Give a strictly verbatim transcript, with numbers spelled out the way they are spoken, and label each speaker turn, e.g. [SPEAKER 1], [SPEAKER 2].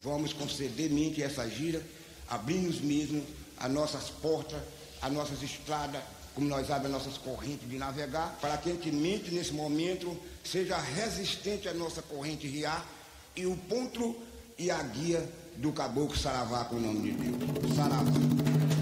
[SPEAKER 1] Vamos conceder mente essa gira, abrimos mesmo as nossas portas, as nossas estradas, como nós abrimos as nossas correntes de navegar, para que a gente mente nesse momento seja resistente à nossa corrente riar e o ponto e a guia do caboclo Saravá, com o nome de Deus. Saravá.